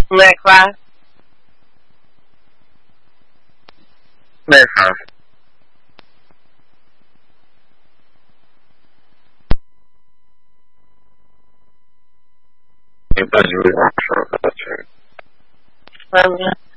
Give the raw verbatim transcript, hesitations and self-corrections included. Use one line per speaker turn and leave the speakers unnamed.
แม่ครับแม่ครับ你不是我说的是。